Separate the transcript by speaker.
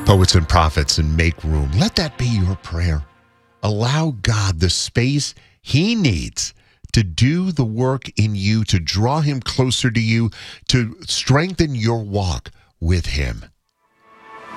Speaker 1: Poets and prophets, and make room. Let that be your prayer. Allow God the space he needs to do the work in you, to draw him closer to you, to strengthen your walk with him.